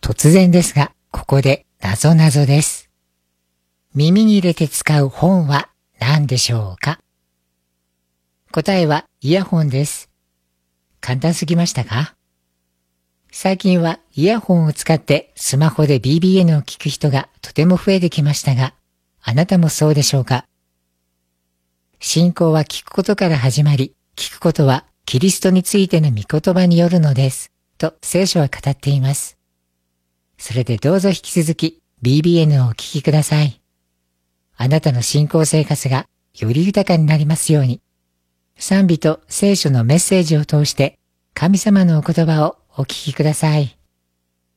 突然ですが、ここで謎々です。耳に入れて使う本は何でしょうか？答えはイヤホンです。簡単すぎましたか？最近はイヤホンを使ってスマホで BBN を聞く人がとても増えてきましたが、あなたもそうでしょうか？信仰は聞くことから始まり、聞くことはキリストについての御言葉によるのです、と聖書は語っています。それでどうぞ引き続き BBN をお聞きください。あなたの信仰生活がより豊かになりますように。賛美と聖書のメッセージを通して神様のお言葉をお聞きください。